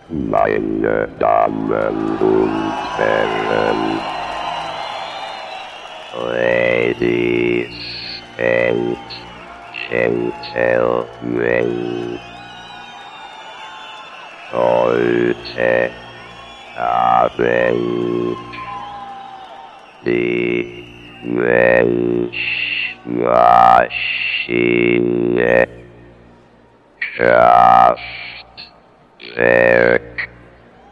Meine Damen und Herren, Ladies and Gentlemen, heute Abend die Mensch-Maschine Kraftwerk